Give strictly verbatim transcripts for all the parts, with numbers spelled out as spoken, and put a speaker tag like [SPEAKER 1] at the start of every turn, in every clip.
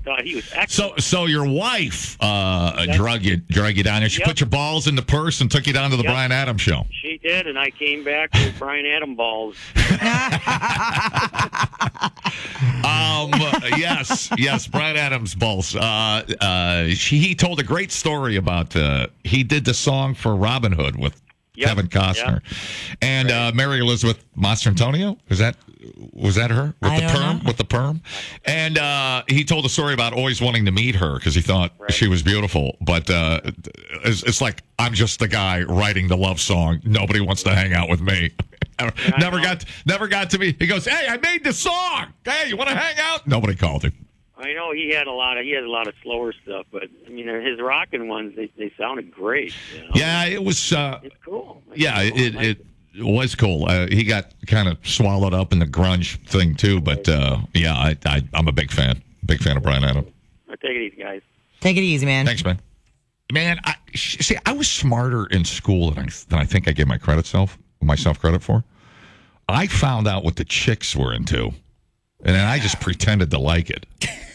[SPEAKER 1] thought he was excellent.
[SPEAKER 2] So, so your wife uh, drug you, drug you down there. She
[SPEAKER 1] Yep.
[SPEAKER 2] put your balls in the purse and took you down to the
[SPEAKER 1] Yep.
[SPEAKER 2] Bryan Adams show.
[SPEAKER 1] She did, and I came back with Bryan Adams balls.
[SPEAKER 2] Um, yes, yes, Bryan Adams balls. Uh, uh, she, he told a great story about. Uh, he did the song for Robin Hood with
[SPEAKER 1] Yep.
[SPEAKER 2] Kevin Costner,
[SPEAKER 1] Yep.
[SPEAKER 2] and uh, Mary Elizabeth Mastrantonio. Is that was that her with
[SPEAKER 3] I
[SPEAKER 2] the
[SPEAKER 3] don't
[SPEAKER 2] perm?
[SPEAKER 3] know.
[SPEAKER 2] With the perm, and uh, he told a story about always wanting to meet her because he thought
[SPEAKER 1] Right.
[SPEAKER 2] she was beautiful. But uh, it's, it's like I'm just the guy writing the love song. Nobody wants to hang out with me. never
[SPEAKER 1] know.
[SPEAKER 2] got never got to me. He goes, "Hey, I made the song. Hey, you want to hang out?" Nobody called him.
[SPEAKER 1] I know he had a lot of he had a lot of slower stuff, but I mean his rocking ones they, they sounded great. You know?
[SPEAKER 2] Yeah, it was. Uh,
[SPEAKER 1] It's cool. It's
[SPEAKER 2] yeah,
[SPEAKER 1] cool.
[SPEAKER 2] it
[SPEAKER 1] I-
[SPEAKER 2] it was cool. Uh, he got kind of swallowed up in the grunge thing too, but uh, yeah, I, I I'm a big fan. Big fan of Bryan Adams.
[SPEAKER 1] I take it easy, guys.
[SPEAKER 3] Take it easy, man.
[SPEAKER 2] Thanks, man. Man, I, see, I was smarter in school than I, than I think I gave my credit self myself credit for. I found out what the chicks were into, and then I just pretended to like it.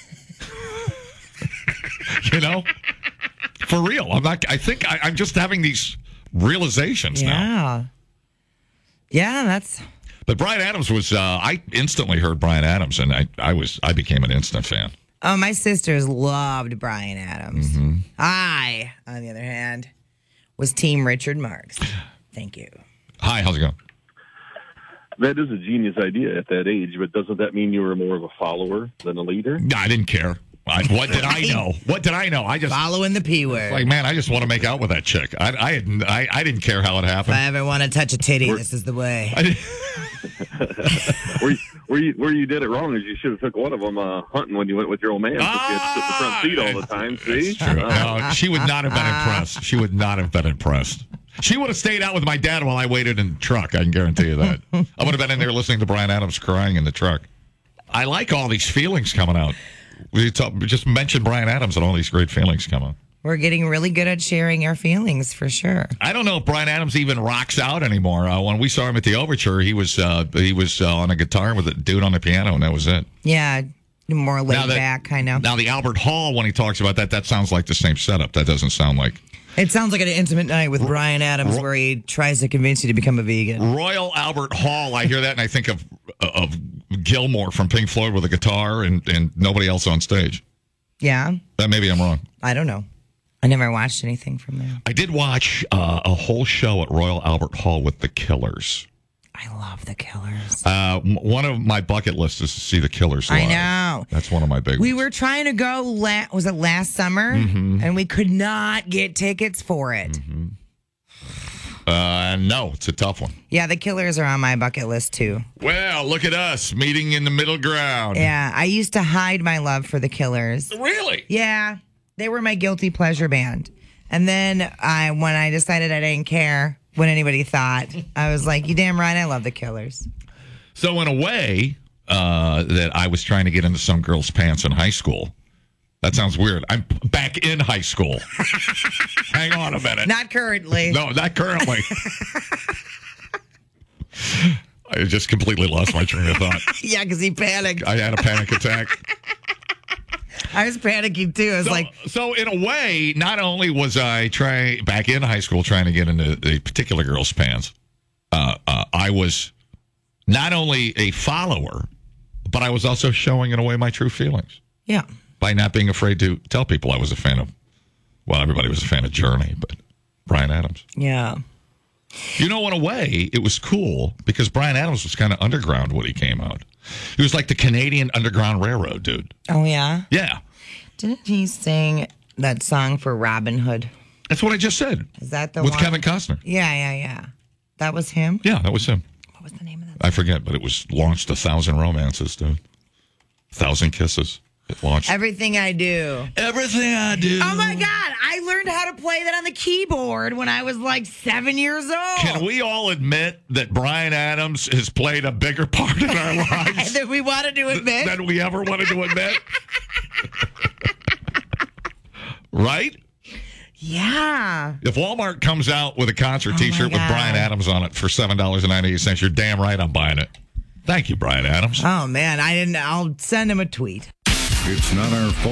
[SPEAKER 2] You know, for real. I'm not. I think I, I'm just having these realizations now.
[SPEAKER 3] Yeah. Yeah, that's.
[SPEAKER 2] But Bryan Adams was. Uh, I instantly heard Bryan Adams, and I, I was. I became an instant fan.
[SPEAKER 3] Oh, my sisters loved Bryan Adams.
[SPEAKER 2] Mm-hmm.
[SPEAKER 3] I, on the other hand, was Team Richard Marx. Thank you.
[SPEAKER 2] Hi, how's it going?
[SPEAKER 4] That is a genius idea at that age, but doesn't that mean you were more of a follower than a leader?
[SPEAKER 2] No, I didn't care. I, what did I know? What did I know? I just
[SPEAKER 3] Following the P word.
[SPEAKER 2] like, man, I just want to make out with that chick. I, I, had, I, I didn't care how it
[SPEAKER 3] If
[SPEAKER 2] happened.
[SPEAKER 3] I ever want to touch a titty, this is the way.
[SPEAKER 2] I didn't-
[SPEAKER 4] where, you, where you where you did it wrong is you should have took one of them uh, hunting when you went with your old man. Since you had to sit in the front seat all the time. See,
[SPEAKER 2] True. No, she would not have been impressed. She would not have been impressed. She would have stayed out with my dad while I waited in the truck. I can guarantee you that. I would have been in there listening to Bryan Adams crying in the truck. I like all these feelings coming out. We, talk, we just mentioned Bryan Adams and all these great feelings come out.
[SPEAKER 3] We're getting really good at sharing our feelings, for sure.
[SPEAKER 2] I don't know if Bryan Adams even rocks out anymore. Uh, when we saw him at the Overture, he was uh, he was uh, on a guitar with a dude on the piano, and that was it.
[SPEAKER 3] Yeah, more laid
[SPEAKER 2] Now that-
[SPEAKER 3] back, kind of.
[SPEAKER 2] Now the Albert Hall, when he talks about that, that sounds like the same setup. That doesn't sound like
[SPEAKER 3] It sounds like an intimate night with Bryan Adams where he tries to convince you to become a vegan.
[SPEAKER 2] Royal Albert Hall. I hear that, and I think of of Gilmore from Pink Floyd with a guitar and, and nobody else on stage.
[SPEAKER 3] Yeah,
[SPEAKER 2] That maybe I'm wrong.
[SPEAKER 3] I don't know. I never watched anything from there.
[SPEAKER 2] I did watch uh, a whole show at Royal Albert Hall with the Killers.
[SPEAKER 3] I love the Killers.
[SPEAKER 2] Uh, m- one of my bucket lists is to see the Killers live.
[SPEAKER 3] I know.
[SPEAKER 2] That's one of my big
[SPEAKER 3] We
[SPEAKER 2] ones.
[SPEAKER 3] were trying to go, la- was it last summer?
[SPEAKER 2] Mm-hmm.
[SPEAKER 3] And we could not get tickets for it.
[SPEAKER 2] Uh, no, it's a tough one.
[SPEAKER 3] Yeah, the Killers are on my bucket list too.
[SPEAKER 2] Well, look at us meeting in the middle ground.
[SPEAKER 3] Yeah, I used to hide my love for the Killers.
[SPEAKER 2] Really?
[SPEAKER 3] Yeah, they were my guilty pleasure band. And then I, when I decided I didn't care what anybody thought, I was like, you damn right, I love the Killers.
[SPEAKER 2] So in a way, uh, that I was trying to get into some girl's pants in high school. That sounds weird. I'm back in high school. Hang on a minute.
[SPEAKER 3] Not currently.
[SPEAKER 2] No, not currently. I just completely lost my train of thought.
[SPEAKER 3] Yeah, because he panicked.
[SPEAKER 2] I had a panic attack.
[SPEAKER 3] I was panicking too. I was
[SPEAKER 2] So,
[SPEAKER 3] like,
[SPEAKER 2] so in a way, not only was I trying back in high school trying to get into a particular girl's pants, uh, uh, I was not only a follower, but I was also showing in a way my true feelings
[SPEAKER 3] yeah.
[SPEAKER 2] by not being afraid to tell people I was a fan of. Well, everybody was a fan of Journey, but Bryan Adams.
[SPEAKER 3] Yeah.
[SPEAKER 2] You know, in a way, it was cool because Bryan Adams was kind of underground when he came out. He was like the Canadian Underground Railroad dude.
[SPEAKER 3] Oh, yeah?
[SPEAKER 2] Yeah.
[SPEAKER 3] Didn't he sing that song for Robin Hood?
[SPEAKER 2] That's what I just said.
[SPEAKER 3] Is that the
[SPEAKER 2] With
[SPEAKER 3] one?
[SPEAKER 2] Kevin Costner.
[SPEAKER 3] Yeah, yeah, yeah. That was him?
[SPEAKER 2] Yeah, that was him.
[SPEAKER 3] What was the name of that?
[SPEAKER 2] I forget, but it was launched a thousand romances, dude. A thousand kisses. It launched.
[SPEAKER 3] Everything I Do.
[SPEAKER 2] Everything I do.
[SPEAKER 3] Oh, my God. I learned how to play that on the keyboard when I was like seven years old.
[SPEAKER 2] Can we all admit that Bryan Adams has played a bigger part in our lives
[SPEAKER 3] that we wanted to admit?
[SPEAKER 2] than we ever wanted to admit? Right?
[SPEAKER 3] Yeah.
[SPEAKER 2] If Walmart comes out with a concert
[SPEAKER 3] Oh,
[SPEAKER 2] T-shirt
[SPEAKER 3] my
[SPEAKER 2] with Bryan
[SPEAKER 3] God.
[SPEAKER 2] Adams on it for seven dollars and ninety-eight cents, you're damn right I'm buying it. Thank you, Bryan Adams.
[SPEAKER 3] Oh, man. I didn't. I'll send him a tweet.
[SPEAKER 5] It's not our fault.